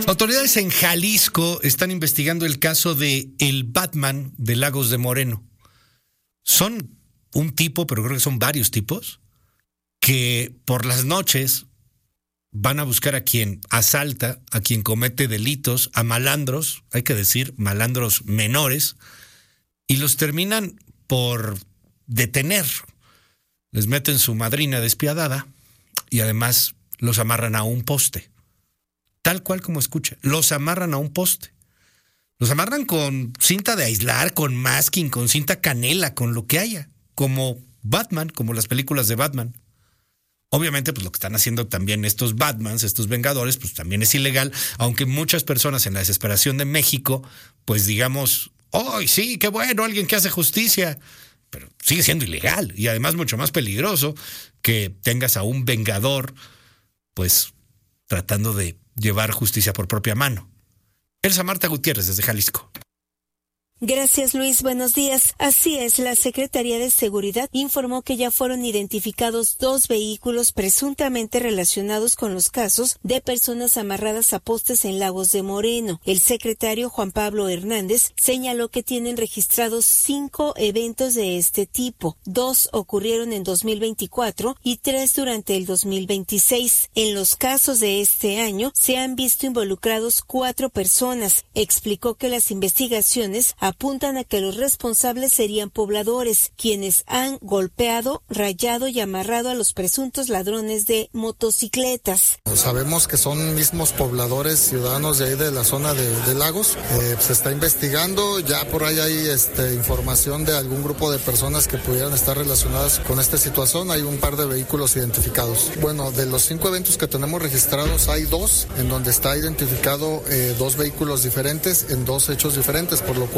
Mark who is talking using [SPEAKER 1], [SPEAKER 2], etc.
[SPEAKER 1] Autoridades en Jalisco están investigando el caso de el Batman de Lagos de Moreno. Son un tipo, pero creo que son varios tipos, que por las noches van a buscar a quien asalta, a quien comete delitos, a malandros, hay que decir, malandros menores, y los terminan por detener. Les meten su madrina despiadada y además los amarran a un poste. Tal cual como escucha, los amarran a un poste. Los amarran con cinta de aislar, con masking, con cinta canela, con lo que haya, como Batman, como las películas de Batman. Obviamente, pues lo que están haciendo también estos Batmans, estos Vengadores, pues también es ilegal, aunque muchas personas en la desesperación de México, pues digamos, ¡ay, sí, qué bueno, alguien que hace justicia! Pero sigue siendo ilegal y además mucho más peligroso que tengas a un Vengador, pues tratando de llevar justicia por propia mano. Elsa Marta Gutiérrez, desde Jalisco.
[SPEAKER 2] Gracias, Luis. Buenos días. Así es, la Secretaría de Seguridad informó que ya fueron identificados 2 vehículos presuntamente relacionados con los casos de personas amarradas a postes en Lagos de Moreno. El secretario Juan Pablo Hernández señaló que tienen registrados 5 eventos de este tipo. 2 ocurrieron en 2024 y 3 durante el 2026. En los casos de este año se han visto involucrados 4 personas. Explicó que las investigaciones apuntan a que los responsables serían pobladores, quienes han golpeado, rayado y amarrado a los presuntos ladrones de motocicletas.
[SPEAKER 3] Sabemos que son mismos pobladores, ciudadanos de ahí de la zona de Lagos. Se está investigando, ya por ahí hay información de algún grupo de personas que pudieran estar relacionadas con esta situación. Hay un par de vehículos identificados. Bueno, de los 5 eventos que tenemos registrados, hay 2 en donde está identificado 2 vehículos diferentes en 2 hechos diferentes, por lo cual